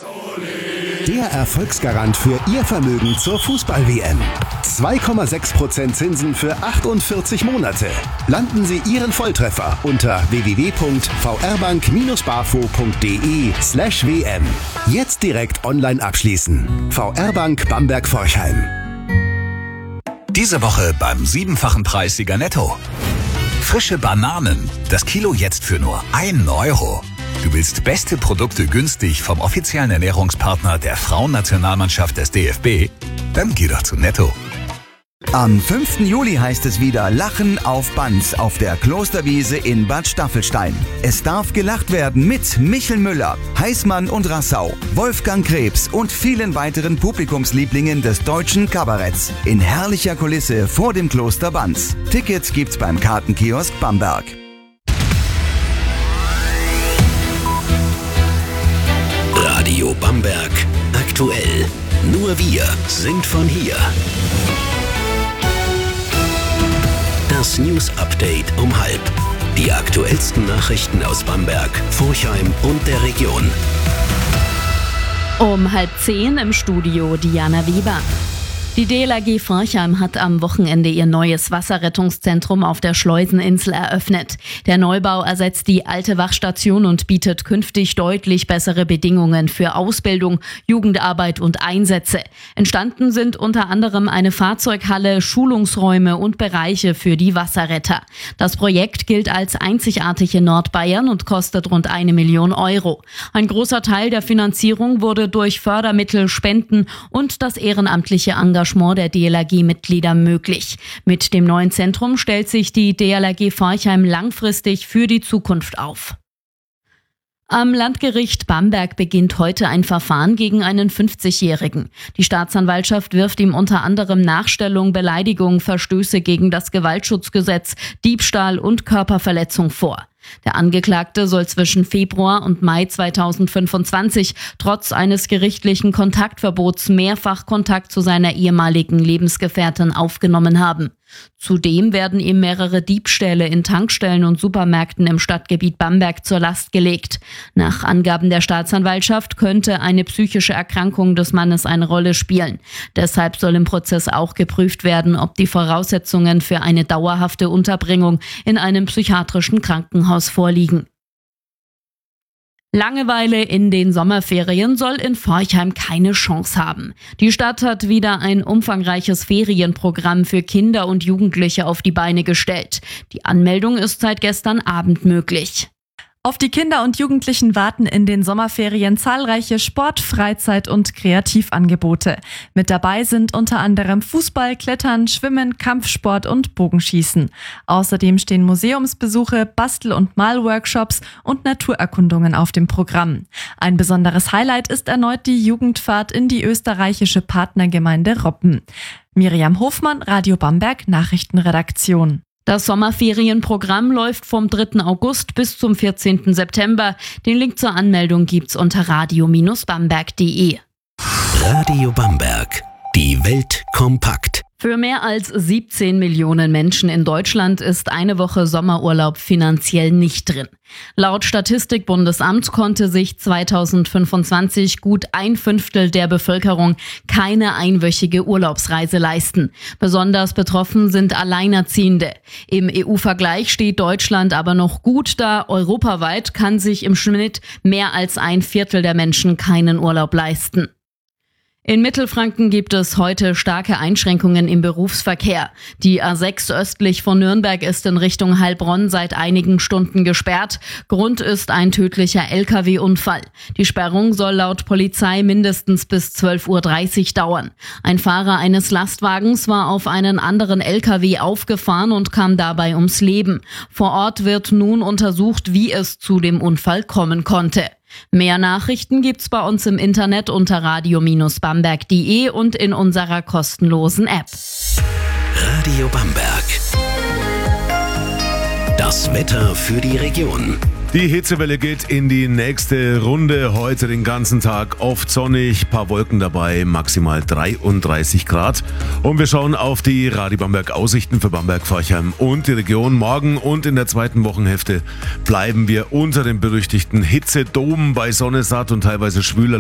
Der Erfolgsgarant für Ihr Vermögen zur Fußball-WM. 2,6% Zinsen für 48 Monate. Landen Sie Ihren Volltreffer unter www.vrbank-bafo.de/WM. Jetzt direkt online abschließen. VR Bank Bamberg-Forchheim. Diese Woche beim 7-fachen Preissieger Netto. Frische Bananen. Das Kilo jetzt für nur 1 Euro. Du willst beste Produkte günstig vom offiziellen Ernährungspartner der Frauennationalmannschaft des DFB? Dann geh doch zu Netto. Am 5. Juli heißt es wieder Lachen auf Banz auf der Klosterwiese in Bad Staffelstein. Es darf gelacht werden mit Michel Müller, Heißmann und Rassau, Wolfgang Krebs und vielen weiteren Publikumslieblingen des deutschen Kabaretts. In herrlicher Kulisse vor dem Kloster Banz. Tickets gibt's beim Kartenkiosk Bamberg. Radio Bamberg aktuell. Nur wir sind von hier. Das News Update um 12:30. Die aktuellsten Nachrichten aus Bamberg, Forchheim und der Region. Um 9:30 im Studio Diana Weber. Die DLRG Forchheim hat am Wochenende ihr neues Wasserrettungszentrum auf der Schleuseninsel eröffnet. Der Neubau ersetzt die alte Wachstation und bietet künftig deutlich bessere Bedingungen für Ausbildung, Jugendarbeit und Einsätze. Entstanden sind unter anderem eine Fahrzeughalle, Schulungsräume und Bereiche für die Wasserretter. Das Projekt gilt als einzigartig in Nordbayern und kostet rund 1 Million Euro. Ein großer Teil der Finanzierung wurde durch Fördermittel, Spenden und das ehrenamtliche Engagement der DLRG-Mitglieder möglich. Mit dem neuen Zentrum stellt sich die DLRG Forchheim langfristig für die Zukunft auf. Am Landgericht Bamberg beginnt heute ein Verfahren gegen einen 50-Jährigen. Die Staatsanwaltschaft wirft ihm unter anderem Nachstellung, Beleidigung, Verstöße gegen das Gewaltschutzgesetz, Diebstahl und Körperverletzung vor. Der Angeklagte soll zwischen Februar und Mai 2025 trotz eines gerichtlichen Kontaktverbots mehrfach Kontakt zu seiner ehemaligen Lebensgefährtin aufgenommen haben. Zudem werden ihm mehrere Diebstähle in Tankstellen und Supermärkten im Stadtgebiet Bamberg zur Last gelegt. Nach Angaben der Staatsanwaltschaft könnte eine psychische Erkrankung des Mannes eine Rolle spielen. Deshalb soll im Prozess auch geprüft werden, ob die Voraussetzungen für eine dauerhafte Unterbringung in einem psychiatrischen Krankenhaus vorliegen. Langeweile in den Sommerferien soll in Forchheim keine Chance haben. Die Stadt hat wieder ein umfangreiches Ferienprogramm für Kinder und Jugendliche auf die Beine gestellt. Die Anmeldung ist seit gestern Abend möglich. Auf die Kinder und Jugendlichen warten in den Sommerferien zahlreiche Sport-, Freizeit- und Kreativangebote. Mit dabei sind unter anderem Fußball, Klettern, Schwimmen, Kampfsport und Bogenschießen. Außerdem stehen Museumsbesuche, Bastel- und Malworkshops und Naturerkundungen auf dem Programm. Ein besonderes Highlight ist erneut die Jugendfahrt in die österreichische Partnergemeinde Roppen. Miriam Hofmann, Radio Bamberg, Nachrichtenredaktion. Das Sommerferienprogramm läuft vom 3. August bis zum 14. September. Den Link zur Anmeldung gibt's unter radio-bamberg.de. Radio Bamberg. Die Welt kompakt. Für mehr als 17 Millionen Menschen in Deutschland ist eine Woche Sommerurlaub finanziell nicht drin. Laut Statistikbundesamt konnte sich 2025 gut 1/5 der Bevölkerung keine einwöchige Urlaubsreise leisten. Besonders betroffen sind Alleinerziehende. Im EU-Vergleich steht Deutschland aber noch gut da. Europaweit kann sich im Schnitt mehr als 1/4 der Menschen keinen Urlaub leisten. In Mittelfranken gibt es heute starke Einschränkungen im Berufsverkehr. Die A6 östlich von Nürnberg ist in Richtung Heilbronn seit einigen Stunden gesperrt. Grund ist ein tödlicher Lkw-Unfall. Die Sperrung soll laut Polizei mindestens bis 12:30 Uhr dauern. Ein Fahrer eines Lastwagens war auf einen anderen Lkw aufgefahren und kam dabei ums Leben. Vor Ort wird nun untersucht, wie es zu dem Unfall kommen konnte. Mehr Nachrichten gibt's bei uns im Internet unter radio-bamberg.de und in unserer kostenlosen App. Radio Bamberg. Das Wetter für die Region. Die Hitzewelle geht in die nächste Runde. Heute den ganzen Tag oft sonnig, paar Wolken dabei, maximal 33 Grad. Und wir schauen auf die Radio Bamberg Aussichten für Bamberg, Forchheim und die Region. Morgen und in der zweiten Wochenhälfte bleiben wir unter dem berüchtigten Hitzedom bei Sonne, satt und teilweise schwüler